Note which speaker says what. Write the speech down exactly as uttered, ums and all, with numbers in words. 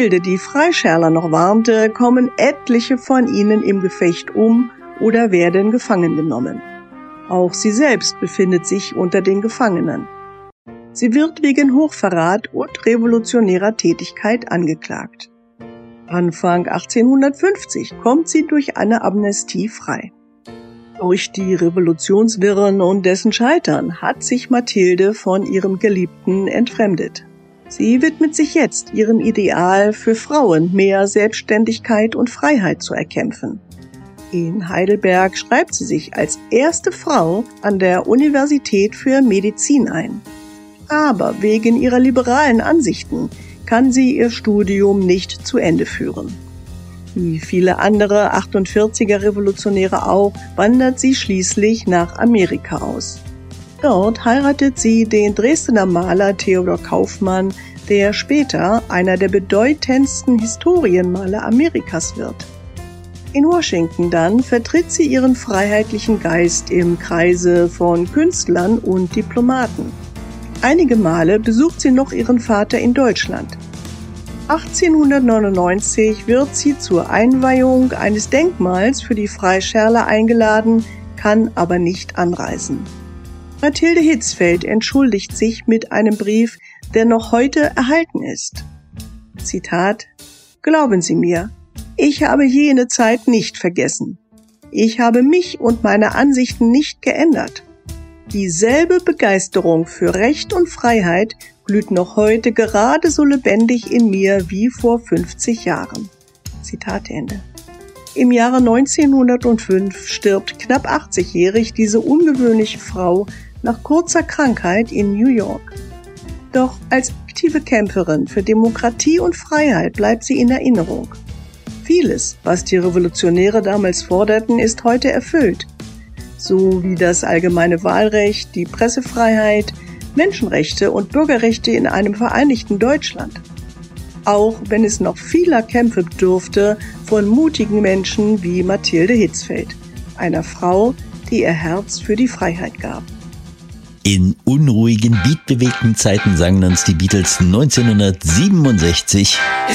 Speaker 1: Die Freischärler noch warnte, kommen etliche von ihnen im Gefecht um oder werden gefangen genommen. Auch sie selbst befindet sich unter den Gefangenen. Sie wird wegen Hochverrat und revolutionärer Tätigkeit angeklagt. Anfang achtzehnhundertfünfzig kommt sie durch eine Amnestie frei. Durch die Revolutionswirren und dessen Scheitern hat sich Mathilde von ihrem Geliebten entfremdet. Sie widmet sich jetzt ihrem Ideal, für Frauen mehr Selbstständigkeit und Freiheit zu erkämpfen. In Heidelberg schreibt sie sich als erste Frau an der Universität für Medizin ein. Aber wegen ihrer liberalen Ansichten kann sie ihr Studium nicht zu Ende führen. Wie viele andere achtundvierziger Revolutionäre auch, wandert sie schließlich nach Amerika aus. Dort heiratet sie den Dresdner Maler Theodor Kaufmann, der später einer der bedeutendsten Historienmaler Amerikas wird. In Washington dann vertritt sie ihren freiheitlichen Geist im Kreise von Künstlern und Diplomaten. Einige Male besucht sie noch ihren Vater in Deutschland. achtzehnhundertneunundneunzig wird sie zur Einweihung eines Denkmals für die Freischärler eingeladen, kann aber nicht anreisen. Mathilde Hitzfeld entschuldigt sich mit einem Brief, der noch heute erhalten ist. Zitat: Glauben Sie mir, ich habe jene Zeit nicht vergessen. Ich habe mich und meine Ansichten nicht geändert. Dieselbe Begeisterung für Recht und Freiheit glüht noch heute gerade so lebendig in mir wie vor fünfzig Jahren. Zitat Ende. Im Jahre neunzehnhundertfünf stirbt knapp achtzigjährig diese ungewöhnliche Frau nach kurzer Krankheit in New York. Doch als aktive Kämpferin für Demokratie und Freiheit bleibt sie in Erinnerung. Vieles, was die Revolutionäre damals forderten, ist heute erfüllt. So wie das allgemeine Wahlrecht, die Pressefreiheit, Menschenrechte und Bürgerrechte in einem vereinigten Deutschland. Auch wenn es noch vieler Kämpfe bedurfte von mutigen Menschen wie Mathilde Hitzfeld, einer Frau, die ihr Herz für die Freiheit gab.
Speaker 2: In unruhigen, beatbewegten Zeiten sangen uns die Beatles neunzehnhundertsiebenundsechzig